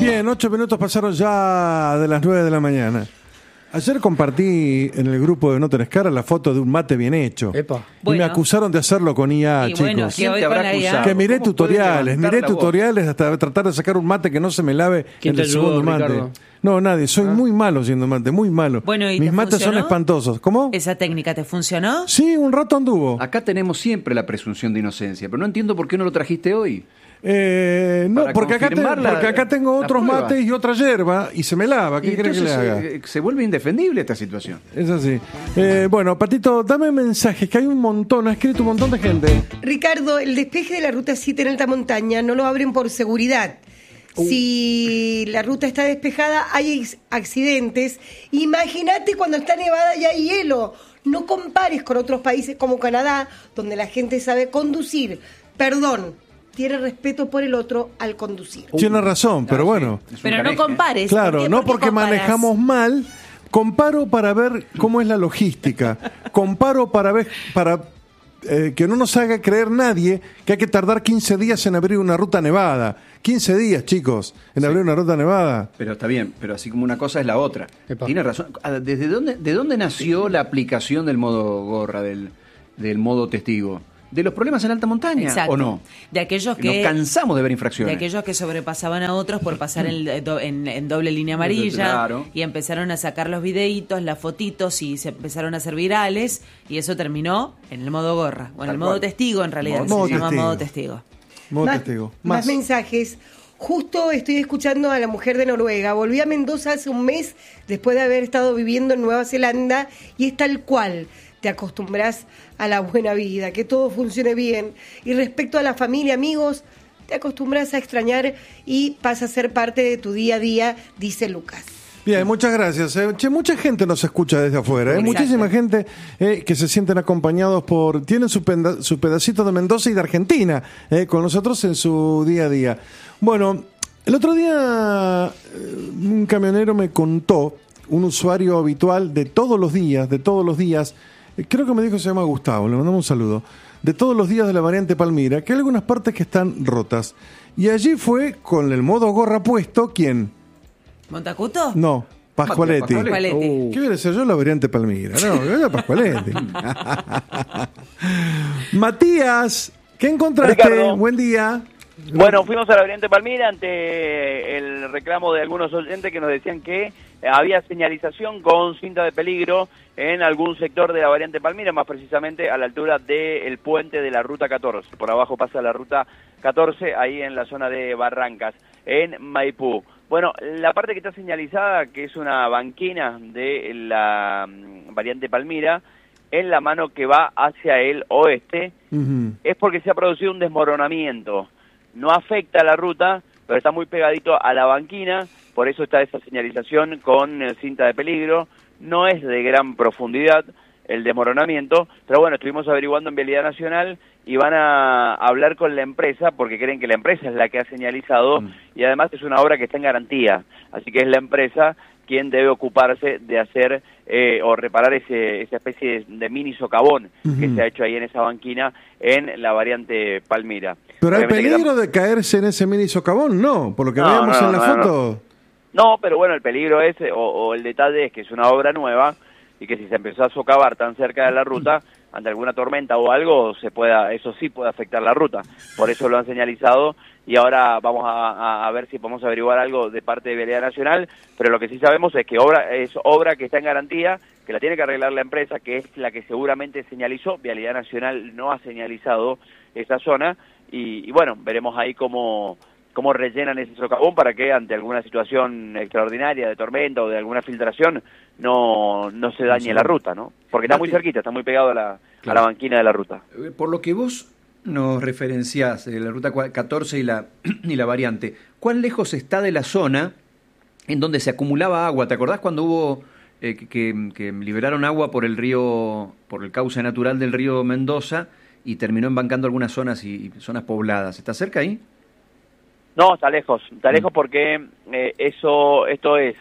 Bien, 8 minutos pasaron ya de las 9 de la mañana. Ayer compartí en el grupo de No Tenés Cara la foto de un mate bien hecho. Epa. Y Bueno. me acusaron de hacerlo con IA, Y chicos. bueno, que hoy te habrá con la IA. acusado? Que miré ¿Cómo puede tutoriales, levantar la voz? hasta tratar de sacar un mate que no se me lave ¿Quién en te el ayudó, segundo mate. Ricardo? No, nadie, soy muy malo haciendo mate, muy malo. Bueno, ¿y mis te mates son funcionó? espantosos. ¿Cómo? ¿Esa técnica te funcionó? Sí, un rato anduvo. Acá tenemos siempre la presunción de inocencia, pero no entiendo por qué no lo trajiste hoy. No, Para porque confirmar porque acá tengo la otros prueba. mates y otra yerba y se me lava. ¿Qué Y querés que le entonces, haga? se vuelve indefendible esta situación. Es así. Bueno, Patito, dame mensajes, que hay un montón, ha escrito un montón de gente. Ricardo, el despeje de la ruta 7 en alta montaña no lo abren por seguridad. Si la ruta está despejada, hay accidentes. Imagínate cuando está nevada y hay hielo. No compares con otros países como Canadá, donde la gente sabe conducir. Perdón, tiene respeto por el otro al conducir. Tiene razón, pero bueno. Es un Pero no canaje. compares. Claro, ¿Por qué? no ¿Por qué porque comparas? manejamos mal, comparo para ver cómo es la logística. Comparo para ver, que no nos haga creer nadie que hay que tardar 15 días en abrir una ruta nevada. 15 días, chicos, en abrir una ruta nevada. Pero está bien, pero así como una cosa es la otra. Epa. Tiene razón. ¿De dónde nació la aplicación del modo gorra, del modo testigo? ¿De los problemas en alta montaña Exacto. o no? De aquellos Nos que cansamos de ver de infracciones. aquellos que sobrepasaban a otros por pasar en doble línea amarilla, Claro. y empezaron a sacar los videitos, las fotitos, y se empezaron a hacer virales, y eso terminó en el modo gorra, o en Tal el modo cual. testigo, en realidad, Modo se llama testigo. modo testigo. Modo Más, testigo. más mensajes. Justo estoy escuchando a la mujer de Noruega. Volví a Mendoza hace un mes después de haber estado viviendo en Nueva Zelanda y es tal cual. Te acostumbras a la buena vida, que todo funcione bien. Y respecto a la familia, amigos, te acostumbras a extrañar y pasa a ser parte de tu día a día, dice Lucas. Bien, muchas gracias. Che, mucha gente nos escucha desde afuera. Exacto. Muchísima gente que se sienten acompañados tienen su pedacito de Mendoza y de Argentina con nosotros en su día a día. Bueno, el otro día un camionero me contó, un usuario habitual de todos los días, creo que me dijo que se llama Gustavo, le mandamos un saludo, de todos los días de la variante Palmira, que hay algunas partes que están rotas. Y allí fue con el modo gorra puesto, ¿quién? ¿Montacuto? No, Pascualetti. Pascualetti. ¿Qué hubiera sido yo la variante Palmira? No, yo era Pascualetti. Matías, ¿qué encontraste? Ricardo. Buen día. Bueno, fuimos a la variante Palmira ante el reclamo de algunos oyentes que nos decían que había señalización con cinta de peligro en algún sector de la variante Palmira, más precisamente a la altura del puente de la Ruta 14. Por abajo pasa la Ruta 14, ahí en la zona de Barrancas, en Maipú. Bueno, la parte que está señalizada, que es una banquina de la variante Palmira, en la mano que va hacia el oeste, es porque se ha producido un desmoronamiento. No afecta a la ruta, pero está muy pegadito a la banquina, por eso está esa señalización con cinta de peligro. No es de gran profundidad el desmoronamiento, pero bueno, estuvimos averiguando en Vialidad Nacional y van a hablar con la empresa porque creen que la empresa es la que ha señalizado y además es una obra que está en garantía, así que es la empresa quien debe ocuparse de hacer o reparar esa especie de mini socavón que se ha hecho ahí en esa banquina en la variante Palmira. Pero hay Obviamente peligro de caerse en ese mini socavón, no, por lo que No, veamos no, en la no, foto. No, pero bueno, el peligro es, o el detalle es que es una obra nueva y que si se empezó a socavar tan cerca de la ruta, ante alguna tormenta o algo, eso sí puede afectar la ruta. Por eso lo han señalizado y ahora vamos a ver si podemos averiguar algo de parte de Vialidad Nacional, pero lo que sí sabemos es que es obra que está en garantía, que la tiene que arreglar la empresa, que es la que seguramente señalizó. Vialidad Nacional no ha señalizado esa zona y bueno, veremos ahí cómo rellenan ese socavón para que ante alguna situación extraordinaria de tormenta o de alguna filtración no se dañe la ruta, ¿no? Porque está muy cerquita, está muy pegado a la banquina de la ruta. Por lo que vos nos referenciás, la ruta 14 y la variante, ¿cuán lejos está de la zona en donde se acumulaba agua? ¿Te acordás cuando hubo que liberaron agua por el cauce natural del río Mendoza y terminó embancando algunas zonas y zonas pobladas? ¿Está cerca ahí? No, está lejos porque esto es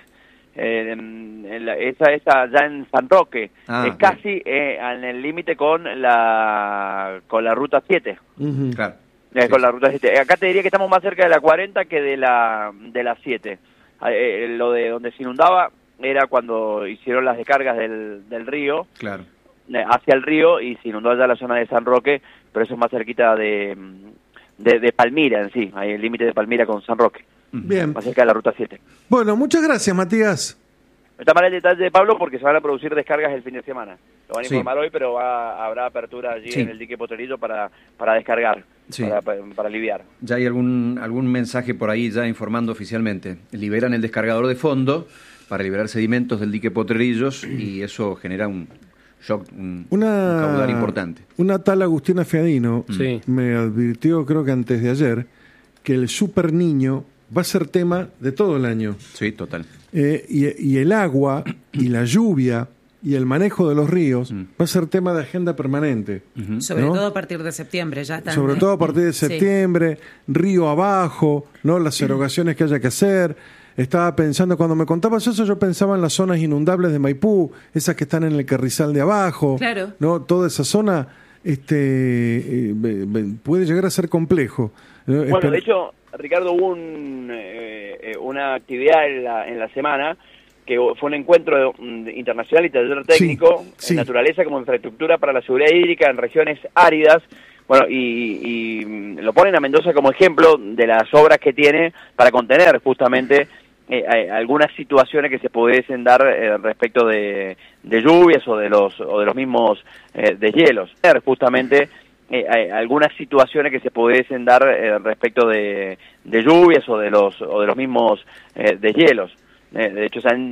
esa ya en San Roque, es casi en el límite con la ruta 7. Claro. Con la ruta 7. Acá te diría que estamos más cerca de la 40 que de la 7. Lo de donde se inundaba era cuando hicieron las descargas del río, Claro. Hacia el río, y se inundó allá la zona de San Roque, pero eso es más cerquita de Palmira en sí, ahí el límite de Palmira con San Roque, Bien. más cerca de la ruta 7. Bueno, muchas gracias, Matías. Está mal el detalle de Pablo porque se van a producir descargas el fin de semana. Lo van a Sí. informar hoy, pero habrá apertura allí Sí. en el dique Potrerillo para descargar, Sí. para aliviar. Ya hay algún mensaje por ahí ya informando oficialmente. Liberan el descargador de fondo para liberar sedimentos del dique Potrerillos y eso genera un shock, un caudal importante. Una tal Agustina Fiadino Sí. me advirtió, creo que antes de ayer, que el Super Niño va a ser tema de todo el año. Sí, total. Y el agua y la lluvia y el manejo de los ríos va a ser tema de agenda permanente. Sobre ¿no? todo a partir de septiembre, ya están. Sobre todo a partir de Sí. septiembre, río abajo, ¿no? Las erogaciones que haya que hacer. Estaba pensando, cuando me contabas eso, yo pensaba en las zonas inundables de Maipú, esas que están en el Carrizal de abajo. Claro. ¿No? Toda esa zona puede llegar a ser complejo. Bueno, de hecho, Ricardo, hubo una actividad en la semana que fue un encuentro internacional y taller técnico sí. en naturaleza como infraestructura para la seguridad hídrica en regiones áridas. Bueno, y lo ponen a Mendoza como ejemplo de las obras que tiene para contener justamente algunas situaciones que se pudiesen dar respecto de lluvias o de los mismos deshielos. Justamente algunas situaciones que se pudiesen dar respecto de lluvias o de los mismos deshielos. De hecho, se han